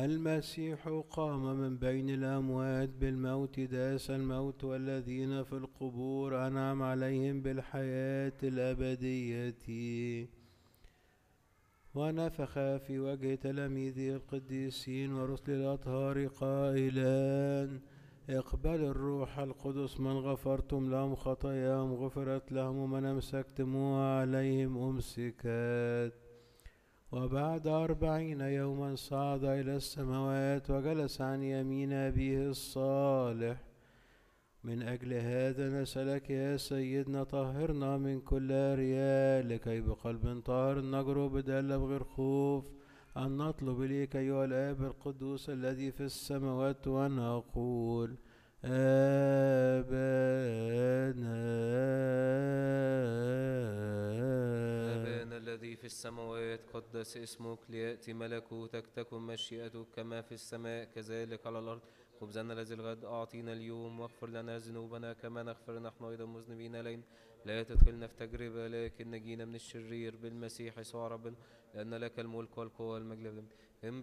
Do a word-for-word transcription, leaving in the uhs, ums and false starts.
المسيح قام من بين الأموات بالموت، داس الموت، والذين في القبور أنعم عليهم بالحياة الأبدية. ونفخ في وجه تلاميذه القديسين ورسل الأطهار قائلا: اقبلوا الروح القدس، من غفرتم لهم خطاياهم غفرت لهم، ومن أمسكتموها عليهم أمسكت. وبعد أربعين يوما صعد إلى السماوات وجلس عن يمين أبيه الصالح. من أجل هذا نسألك يا سيدنا، طهرنا من كل رياء، لكي بقلب طاهر نجرؤ بدالة بغير خوف أن نطلب إليك أيها الآب القدوس الذي في السماوات، ونقول: آبانا أبانا الذي في السماوات، قدس اسمك، ليأتي ملكوتك، تكن مشيئتك كما في السماء كذلك على الأرض. خبزنا الذي الغد أعطينا اليوم، واغفر لنا ذنوبنا كما نغفر نحن أيضا المذنبين إلينا، لا تدخلنا في تجربة لكن نجينا من الشرير، بالمسيح يسوع ربنا، لأن لك الملك والقوة والمجد.